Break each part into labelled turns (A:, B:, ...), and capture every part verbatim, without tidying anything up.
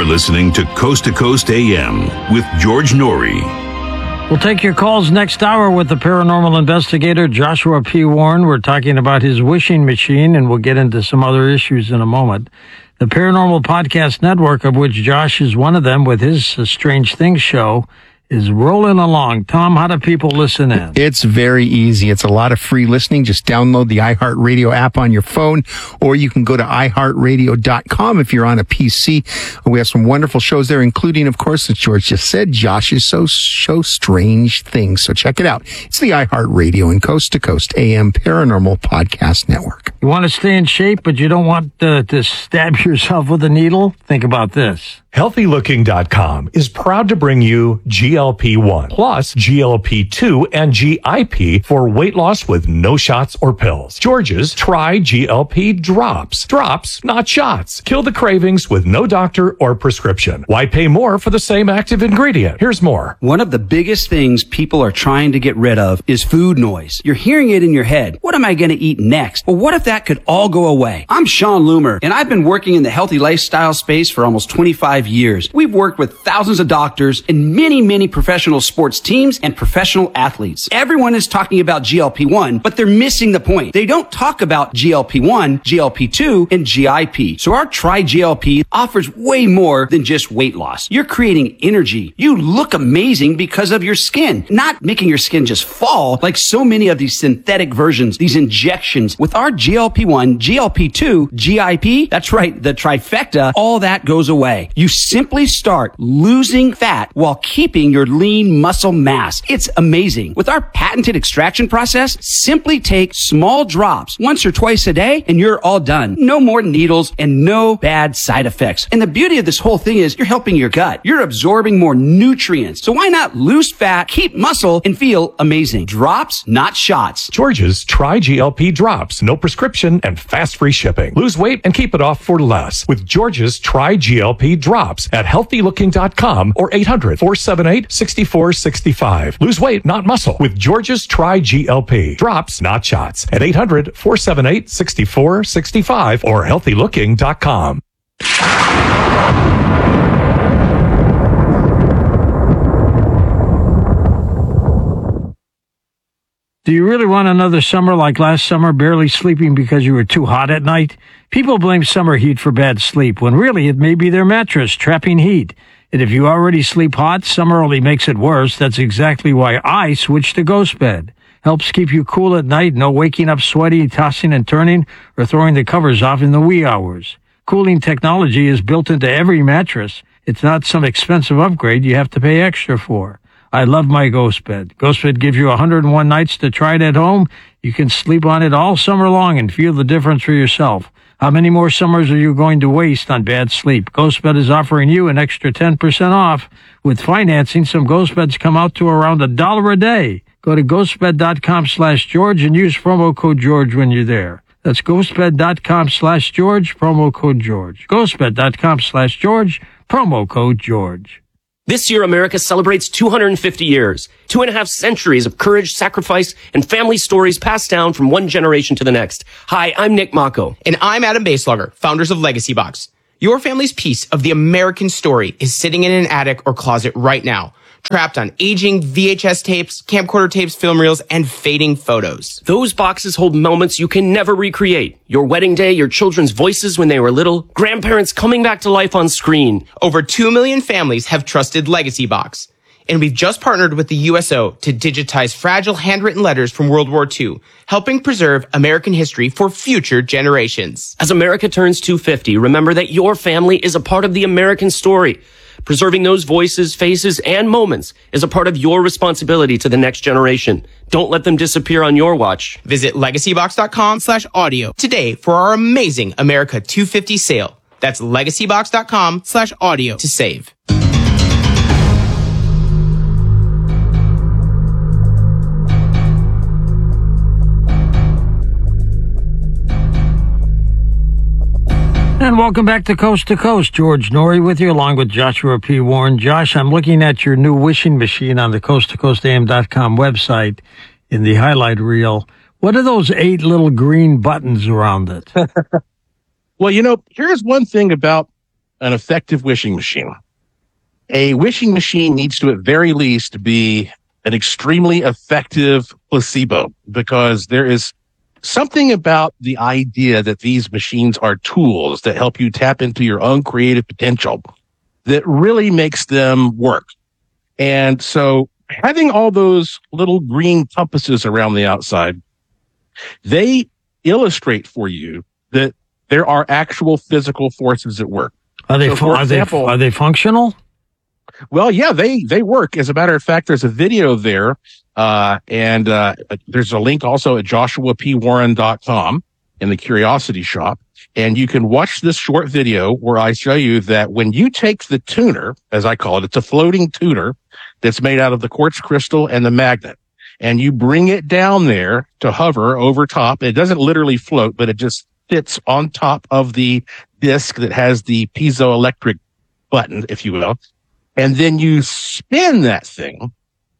A: listening to Coast to Coast A M with George Noory.
B: We'll take your calls next hour with the paranormal investigator, Joshua P. Warren. We're talking about his wishing machine, and we'll get into some other issues in a moment. The Paranormal Podcast Network, of which Josh is one of them with his uh, Strange Things show, is rolling along. Tom, how do people listen in?
C: It's very easy. It's a lot of free listening. Just download the iHeartRadio app on your phone, or you can go to i heart radio dot com if you're on a P C. We have some wonderful shows there, including, of course, as George just said, Josh's so show Strange Things. So check it out. It's the iHeartRadio and Coast to Coast A M Paranormal Podcast Network.
B: You want to stay in shape, but you don't want uh, to stab yourself with a needle? Think about this.
D: healthy looking dot com is proud to bring you G L P one plus G L P two and G I P for weight loss with no shots or pills. George's Try G L P Drops. Drops, not shots. Kill the cravings with no doctor or prescription. Why pay more for the same active ingredient? Here's more.
E: One of the biggest things people are trying to get rid of is food noise. You're hearing it in your head. What am I going to eat next? Well, what if that could all go away? I'm Sean Loomer, and I've been working in the healthy lifestyle space for almost twenty-five years. We've worked with thousands of doctors and many, many professional sports teams and professional athletes. Everyone is talking about G L P one, but they're missing the point. They don't talk about G L P one, G L P two, and G I P. So our Try G L P offers way more than just weight loss. You're creating energy. You look amazing because of your skin, not making your skin just fall like so many of these synthetic versions, these injections. With our G L P one, G L P two, G I P, that's right, the trifecta, all that goes away. You simply start losing fat while keeping your lean muscle mass. It's amazing. With our patented extraction process, simply take small drops once or twice a day and you're all done. No more needles and no bad side effects. And the beauty of this whole thing is you're helping your gut. You're absorbing more nutrients. So why not lose fat, keep muscle, and feel amazing? Drops, not shots.
D: George's Try G L P Drops. No prescription and fast free shipping. Lose weight and keep it off for less with George's Try G L P Drops at healthy looking dot com or eight hundred, four seven eight, six four six five. Lose weight, not muscle with George's Try G L P. Drops, not shots at eight hundred, four seven eight, six four six five or healthy looking dot com.
B: Do you really want another summer like last summer, barely sleeping because you were too hot at night? People blame summer heat for bad sleep, when really it may be their mattress trapping heat. And if you already sleep hot, summer only makes it worse. That's exactly why I switched to Ghost Bed. Helps keep you cool at night, no waking up sweaty, tossing and turning, or throwing the covers off in the wee hours. Cooling technology is built into every mattress. It's not some expensive upgrade you have to pay extra for. I love my Ghost Bed. Ghost Bed gives you one hundred one nights to try it at home. You can sleep on it all summer long and feel the difference for yourself. How many more summers are you going to waste on bad sleep? Ghost Bed is offering you an extra ten percent off. With financing, some Ghost Beds come out to around a dollar a day. Go to ghostbed.com slash George and use promo code George when you're there. That's ghostbed.com slash George, promo code George. ghostbed.com slash George, promo code George.
F: This year, America celebrates two hundred fifty years, two and a half centuries of courage, sacrifice, and family stories passed down from one generation to the next. Hi, I'm Nick Mako.
G: And I'm Adam Baselogger, founders of Legacy Box. Your family's piece of the American story is sitting in an attic or closet right now, trapped on aging V H S tapes, camcorder tapes, film reels, and fading photos.
F: Those boxes hold moments you can never recreate. Your wedding day, your children's voices when they were little, grandparents coming back to life on screen.
G: Over two million families have trusted Legacy Box. And we've just partnered with the U S O to digitize fragile handwritten letters from World War Two, helping preserve American history for future generations.
F: As America turns two hundred fifty, remember that your family is a part of the American story. Preserving those voices, faces, and moments is a part of your responsibility to the next generation. Don't let them disappear on your watch.
G: Visit legacybox.com slash audio today for our amazing America two fifty sale. That's legacybox.com slash audio to save.
B: And welcome back to Coast to Coast. George Noory with you, along with Joshua P. Warren. Josh, I'm looking at your new wishing machine on the coast to coast a m dot com website in the highlight reel. What are those eight little green buttons around it?
H: Well, you know, here's one thing about an effective wishing machine, a wishing machine needs to at very least be an extremely effective placebo, because there is something about the idea that these machines are tools that help you tap into your own creative potential that really makes them work. And so having all those little green compasses around the outside, they illustrate for you that there are actual physical forces at work.
B: Are they,
H: so
B: fu- are,
H: example,
B: they are they functional?
H: Well, yeah, they, they work. As a matter of fact, there's a video there, uh, and, uh, there's a link also at joshua p warren dot com in the Curiosity Shop. And you can watch this short video where I show you that when you take the tuner, as I call it, it's a floating tuner that's made out of the quartz crystal and the magnet, and you bring it down there to hover over top. It doesn't literally float, but it just sits on top of the disc that has the piezoelectric button, if you will. And then you spin that thing.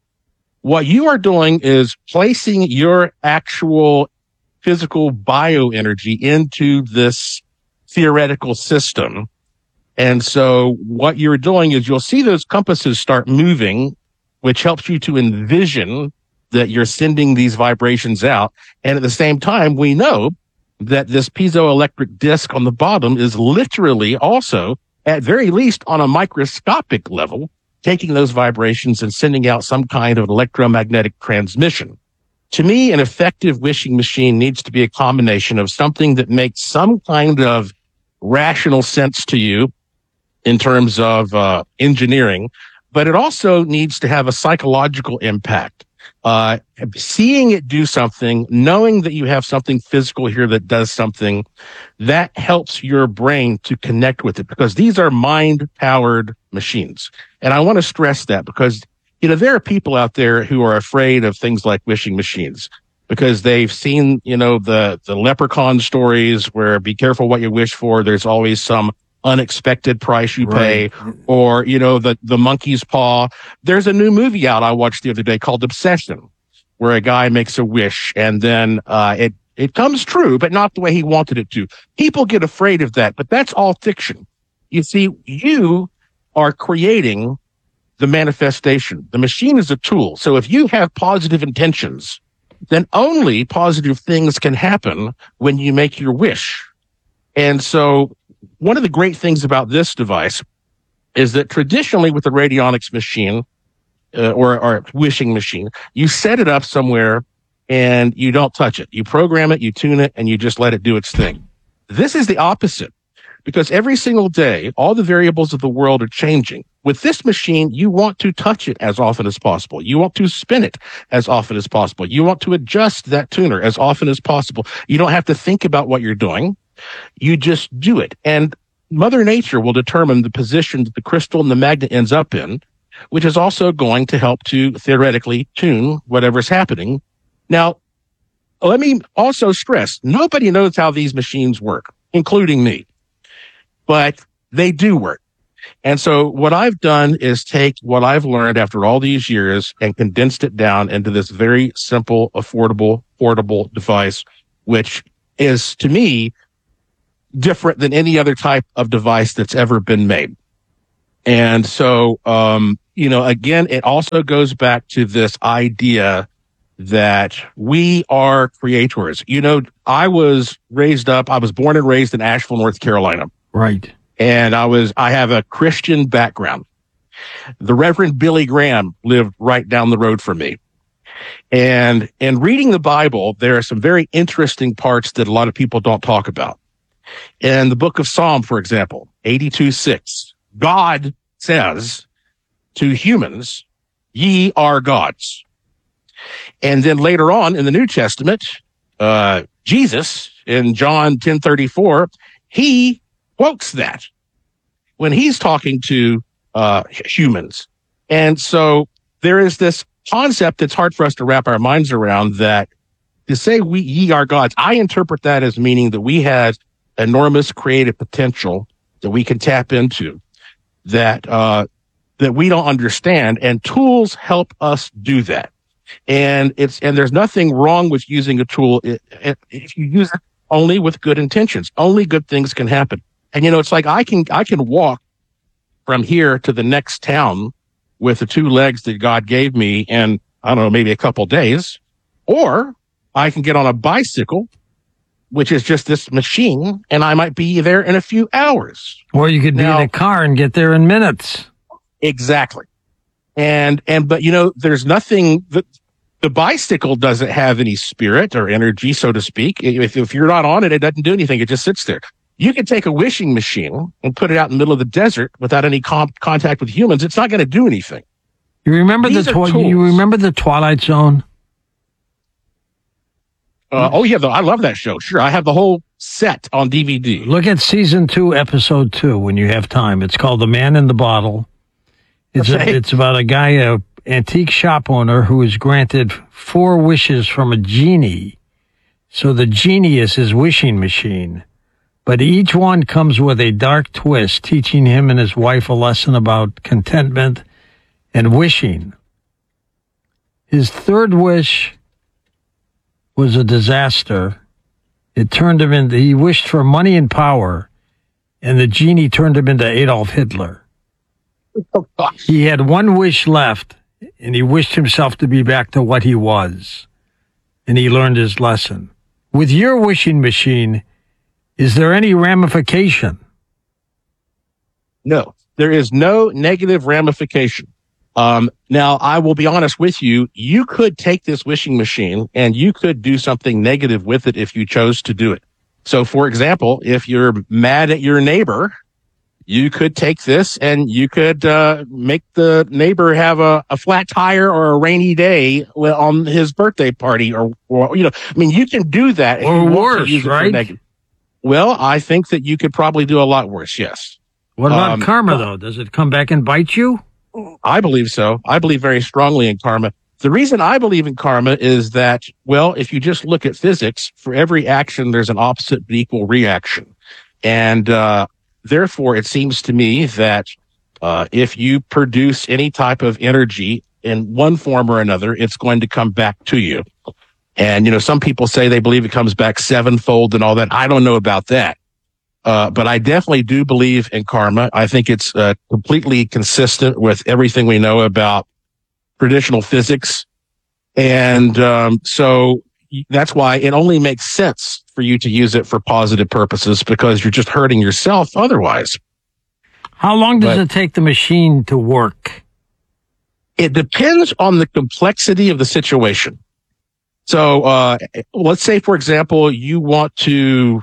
H: What you are doing is placing your actual physical bioenergy into this theoretical system. And so what you're doing is you'll see those compasses start moving, which helps you to envision that you're sending these vibrations out. And at the same time, we know that this piezoelectric disc on the bottom is literally also, at very least on a microscopic level, taking those vibrations and sending out some kind of electromagnetic transmission. To me, an effective wishing machine needs to be a combination of something that makes some kind of rational sense to you in terms of uh, engineering, but it also needs to have a psychological impact. Uh, seeing it do something, knowing that you have something physical here that does something, that helps your brain to connect with it, because these are mind-powered machines. And I want to stress that because, you know, there are people out there who are afraid of things like wishing machines because they've seen, you know, the, the leprechaun stories where be careful what you wish for. There's always some unexpected price you pay, right. Or, you know, the, the monkey's paw. There's a new movie out I watched the other day called Obsession, where a guy makes a wish and then, uh, it, it comes true, but not the way he wanted it to. People get afraid of that, but that's all fiction. You see, you are creating the manifestation. The machine is a tool. So if you have positive intentions, then only positive things can happen when you make your wish. And so one of the great things about this device is that traditionally with the radionics machine, uh, or, or wishing machine, you set it up somewhere and you don't touch it. You program it, you tune it, and you just let it do its thing. This is the opposite, because every single day, all the variables of the world are changing. With this machine, you want to touch it as often as possible. You want to spin it as often as possible. You want to adjust that tuner as often as possible. You don't have to think about what you're doing. You just do it. And Mother Nature will determine the position that the crystal and the magnet ends up in, which is also going to help to theoretically tune whatever's happening. Now, let me also stress, nobody knows how these machines work, including me, but they do work. And so what I've done is take what I've learned after all these years and condensed it down into this very simple, affordable, portable device, which is, to me, different than any other type of device that's ever been made. And so, um, you know, again, it also goes back to this idea that we are creators. You know, I was raised up, I was born and raised in Asheville, North Carolina.
B: Right.
H: And I was, I have a Christian background. The Reverend Billy Graham lived right down the road from me. And in reading the Bible, there are some very interesting parts that a lot of people don't talk about. In the book of Psalm, for example, eighty-two six, God says to humans, ye are gods. And then later on in the New Testament, uh, Jesus in John ten thirty-four, he quotes that when he's talking to uh, humans. And so there is this concept that's hard for us to wrap our minds around, that to say we ye are gods, I interpret that as meaning that we have enormous creative potential that we can tap into, that uh that we don't understand, and tools help us do that. And it's and there's nothing wrong with using a tool if you use it only with good intentions. Only good things can happen. And, you know, it's like I can, I can walk from here to the next town with the two legs that God gave me in, I don't know, maybe a couple days, or I can get on a bicycle, which is just this machine, and I might be there in a few hours.
B: Or you could be
H: Now-
B: in a car and get there in minutes.
H: Exactly. And, and, but you know, there's nothing that the bicycle doesn't have any spirit or energy, so to speak. If, if you're not on it, it doesn't do anything. It just sits there. You can take a wishing machine and put it out in the middle of the desert without any com- contact with humans. It's not going to do anything.
B: You remember
H: These
B: the
H: are
B: twi-
H: tools.
B: you remember the Twilight Zone?
H: Uh, oh yeah. The, I love that show. Sure. I have the whole set on D V D.
B: Look at season two, episode two, when you have time. It's called The Man in the Bottle. It's
H: Okay.
B: a, it's about a guy, a antique shop owner, who is granted four wishes from a genie. So the genie is his wishing machine. But each one comes with a dark twist, teaching him and his wife a lesson about contentment and wishing. His third wish was a disaster. It turned him into, he wished for money and power, and the genie turned him into Adolf Hitler.
H: Oh, gosh.
B: He had one wish left, and he wished himself to be back to what he was. And he learned his lesson. With your wishing machine, is there any ramification?
H: No, there is no negative ramification. Um, now, I will be honest with you. You could take this wishing machine and you could do something negative with it if you chose to do it. So, for example, if you're mad at your neighbor, you could take this and you could uh, make the neighbor have a, a flat tire or a rainy day on his birthday party, or, or you know, I mean, you can do that. if
B: Or
H: you want to
B: worse,
H: use it for
B: right?
H: negative. Well, I think that you could probably do a lot worse. Yes.
B: What about
H: Um,
B: karma, though? Does it come back and bite you?
H: I believe so. I believe very strongly in karma. The reason I believe in karma is that, well, if you just look at physics, for every action, there's an opposite but equal reaction. And, uh, therefore, it seems to me that, uh, if you produce any type of energy in one form or another, it's going to come back to you. And, you know, some people say they believe it comes back sevenfold and all that. I don't know about that. Uh, but I definitely do believe in karma. I think it's uh, completely consistent with everything we know about traditional physics. And um, so that's why it only makes sense for you to use it for positive purposes, because you're just hurting yourself otherwise.
B: How long does
H: But-
B: it take the machine to work?
H: It depends on the complexity of the situation. So uh, let's say, for example, you want to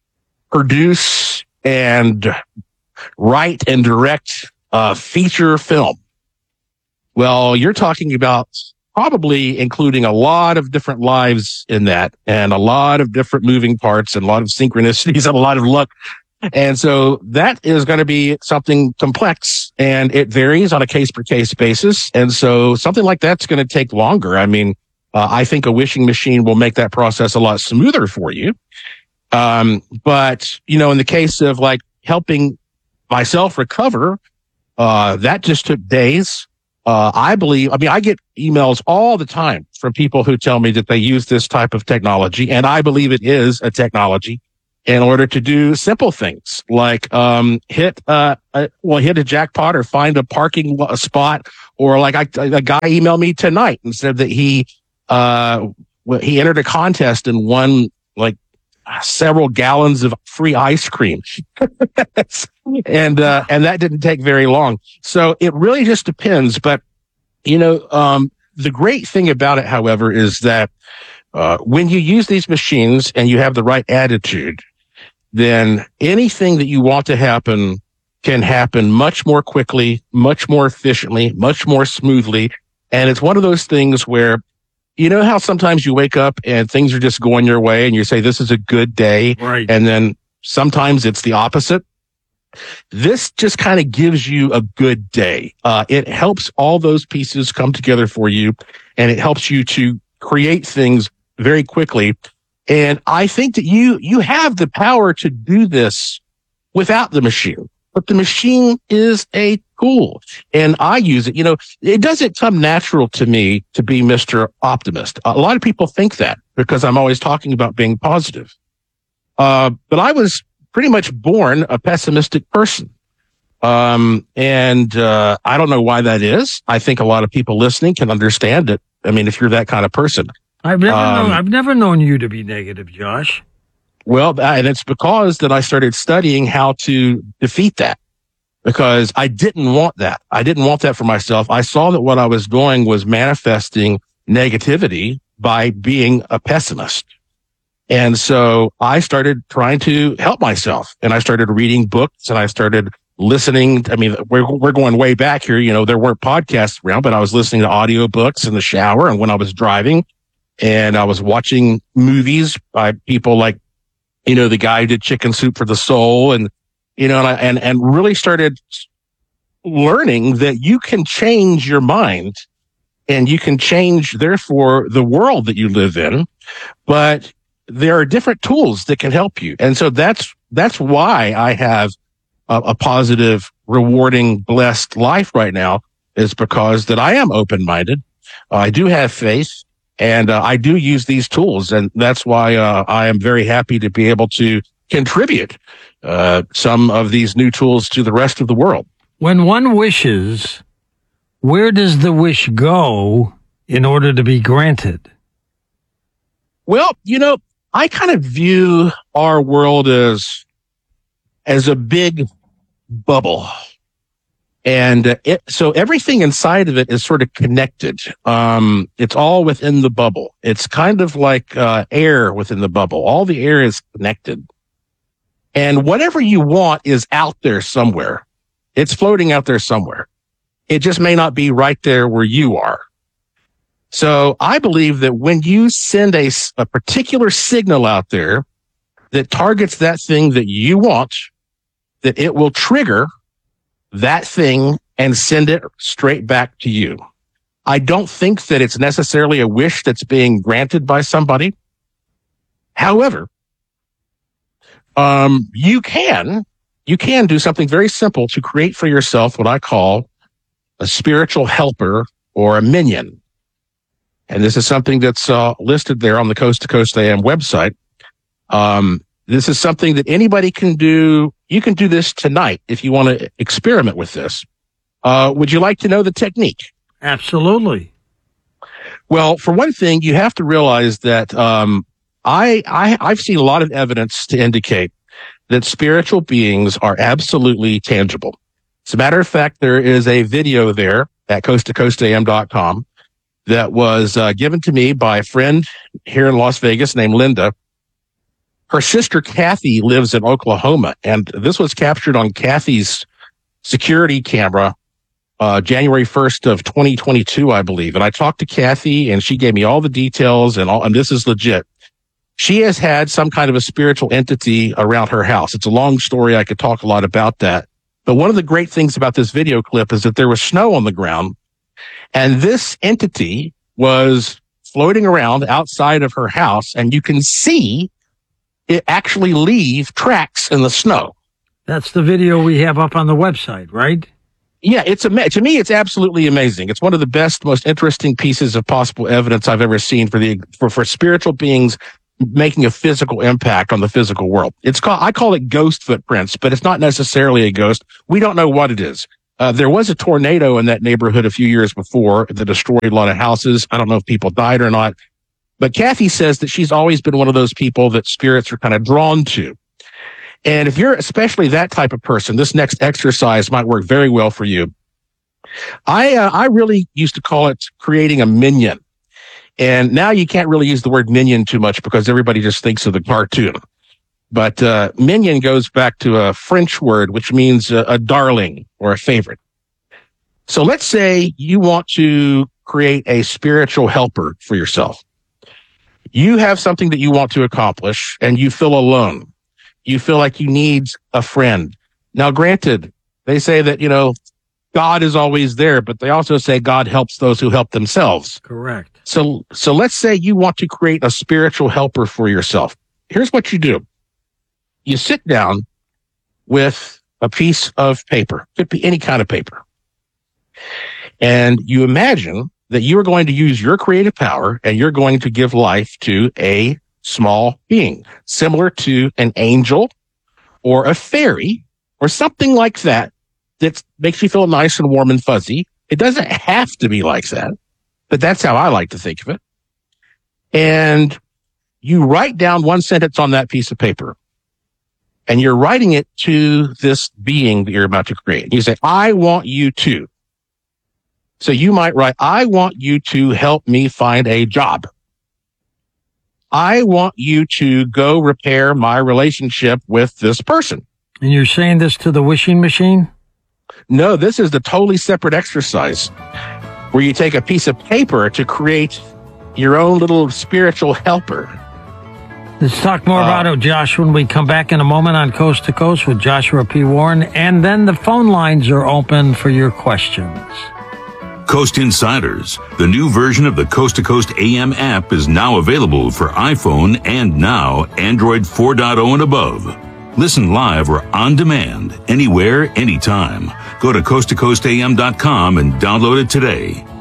H: produce and write and direct a feature film. Well, you're talking about probably including a lot of different lives in that, and a lot of different moving parts, and a lot of synchronicities and a lot of luck. And so that is going to be something complex, and it varies on a case per case basis. And so something like that's going to take longer. I mean, uh, I think a wishing machine will make that process a lot smoother for you. Um, but, you know, in the case of like helping myself recover, uh, that just took days. Uh, I believe, I mean, I get emails all the time from people who tell me that they use this type of technology, and I believe it is a technology in order to do simple things like, um, hit, uh, a, well, hit a jackpot or find a parking lo- spot, or like I, a guy emailed me tonight and said that he, uh, well, he entered a contest and won like several gallons of free ice cream. and, uh, and that didn't take very long. So it really just depends. But, you know, um, the great thing about it, however, is that, uh, when you use these machines and you have the right attitude, then anything that you want to happen can happen much more quickly, much more efficiently, much more smoothly. And it's one of those things where, you know how sometimes you wake up and things are just going your way and you say, this is a good day.
B: Right.
H: And then sometimes it's the opposite. This just kind of gives you a good day. Uh, it helps all those pieces come together for you, and it helps you to create things very quickly. And I think that you, you have the power to do this without the machine, but the machine is a tool, and I use it. You know, it doesn't come natural to me to be Mister Optimist. A lot of people think that because I'm always talking about being positive. Uh, but I was pretty much born a pessimistic person. Um, and, uh, I don't know why that is. I think a lot of people listening can understand it. I mean, if you're that kind of person.
B: I've never
H: Um,
B: known, I've never known you to be negative, Josh.
H: Well, and it's because that I started studying how to defeat that, because I didn't want that. I didn't want that for myself. I saw that what I was doing was manifesting negativity by being a pessimist. And so I started trying to help myself, and I started reading books, and I started listening. I mean, we're, we're going way back here. You know, there weren't podcasts around, but I was listening to audio books in the shower and when I was driving, and I was watching movies by people like, you know, the guy who did Chicken Soup for the Soul, and, you know, and, I, and, and really started learning that you can change your mind and you can change, therefore, the world that you live in. But there are different tools that can help you. And so that's, that's why I have a, a positive, rewarding, blessed life right now, is because that I am open-minded. I do have faith. And uh, I do use these tools, and that's why uh, I am very happy to be able to contribute uh, some of these new tools to the rest of the world.
B: When one wishes, where does the wish go in order to be granted?
H: Well, you know, I kind of view our world as as a big bubble. And it, so everything inside of it is sort of connected. Um, it's all within the bubble. It's kind of like uh, air within the bubble. All the air is connected. And whatever you want is out there somewhere. It's floating out there somewhere. It just may not be right there where you are. So I believe that when you send a, a particular signal out there that targets that thing that you want, that it will trigger that thing and send it straight back to you. I don't think that it's necessarily a wish that's being granted by somebody. However, um, you can, you can do something very simple to create for yourself what I call a spiritual helper or a minion. And this is something that's uh, listed there on the Coast to Coast A M website. Um, this is something that anybody can do. You can do this tonight if you want to experiment with this. Uh, would you like to know the technique?
B: Absolutely.
H: Well, for one thing, you have to realize that um, I, I I've seen a lot of evidence to indicate that spiritual beings are absolutely tangible. As a matter of fact, there is a video there at coast to coast a m dot com that was uh, given to me by a friend here in Las Vegas named Linda. Her sister Kathy lives in Oklahoma, and this was captured on Kathy's security camera uh January first of twenty twenty-two, I believe. And I talked to Kathy, and she gave me all the details, and all, and this is legit. She has had some kind of a spiritual entity around her house. It's a long story. I could talk a lot about that. But one of the great things about this video clip is that there was snow on the ground, and this entity was floating around outside of her house, and you can see it actually leave tracks in the snow.
B: That's the video we have up on the website, right?
H: Yeah, it's ama- to me, it's absolutely amazing. It's one of the best, most interesting pieces of possible evidence I've ever seen for the for, for spiritual beings making a physical impact on the physical world. It's called, I call it ghost footprints, but it's not necessarily a ghost. We don't know what it is. Uh, there was a tornado in that neighborhood a few years before that destroyed a lot of houses. I don't know if people died or not. But Kathy says that she's always been one of those people that spirits are kind of drawn to. And if you're especially that type of person, this next exercise might work very well for you. I uh, I really used to call it creating a minion. And now you can't really use the word minion too much because everybody just thinks of the cartoon. But uh, minion goes back to a French word, which means a, a darling or a favorite. So let's say you want to create a spiritual helper for yourself. You have something that you want to accomplish, and you feel alone. You feel like you need a friend. Now, granted, they say that, you know, God is always there, but they also say God helps those who help themselves.
B: Correct.
H: So, so let's say you want to create a spiritual helper for yourself. Here's what you do. You sit down with a piece of paper. Could be any kind of paper. And you imagine that you are going to use your creative power and you're going to give life to a small being, similar to an angel or a fairy or something like that that makes you feel nice and warm and fuzzy. It doesn't have to be like that, but that's how I like to think of it. And you write down one sentence on that piece of paper, and you're writing it to this being that you're about to create. You say, I want you to. So you might write, I want you to help me find a job. I want you to go repair my relationship with this person.
B: And you're saying this to the wishing machine?
H: No, this is the totally separate exercise where you take a piece of paper to create your own little spiritual helper.
B: Let's talk more uh, about it, Josh, when we come back in a moment on Coast to Coast with Joshua P. Warren. And then the phone lines are open for your questions.
A: Coast Insiders, the new version of the Coast to Coast A M app, is now available for iPhone and now Android four point oh and above. Listen live or on demand, anywhere, anytime. Go to coast to coast a m dot com and download it today.